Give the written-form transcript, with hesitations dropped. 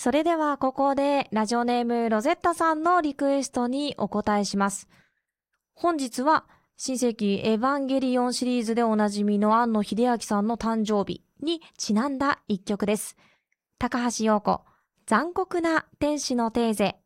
それではここでラジオネームロゼッタさんのリクエストにお答えします。本日は新世紀エヴァンゲリオンシリーズでおなじみの庵野秀明さんの誕生日にちなんだ一曲です。高橋洋子、残酷な天使のテーゼ。